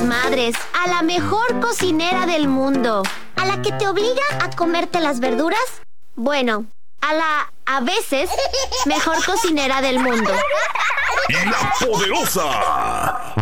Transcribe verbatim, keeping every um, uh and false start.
madres, a la mejor cocinera del mundo. ¿A la que te obliga a comerte las verduras? Bueno, a la, a veces, mejor cocinera del mundo. ¡La Poderosa!